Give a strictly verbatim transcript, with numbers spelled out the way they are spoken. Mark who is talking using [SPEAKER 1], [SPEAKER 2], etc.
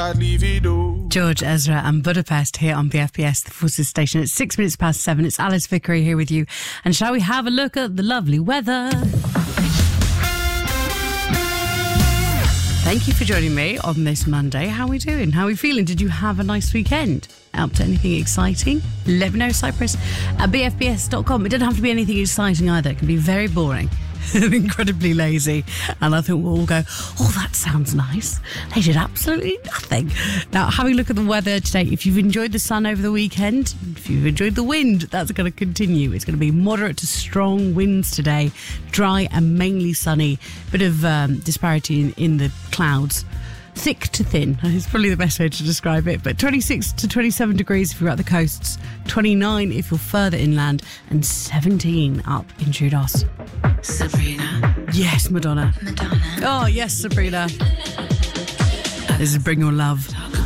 [SPEAKER 1] I'd leave it all.
[SPEAKER 2] George Ezra and Budapest here on B F B S, the Forces Station. It's six minutes past seven. It's Alice Vickery here with you. And shall we have a look at the lovely weather? Thank you for joining me on this Monday. How are we doing? How are we feeling? Did you have a nice weekend? Up to anything exciting? Let me know, Cyprus at b f b s dot com. It doesn't have to be anything exciting either. It can be very boring and incredibly lazy. And I think we'll all go, oh, that sounds nice. They did absolutely nothing. Now, having a look at the weather today, if you've enjoyed the sun over the weekend, if you've enjoyed the wind, that's going to continue. It's going to be moderate to strong winds today, dry and mainly sunny. Bit of um, disparity in, in the clouds. Thick to thin is probably the best way to describe it. But twenty-six to twenty-seven degrees if you're at the coasts, twenty-nine if you're further inland, and seventeen up in Troodos.
[SPEAKER 3] Sabrina.
[SPEAKER 2] Yes, Madonna.
[SPEAKER 3] Madonna.
[SPEAKER 2] Oh, yes, Sabrina. This is Bring Your Love.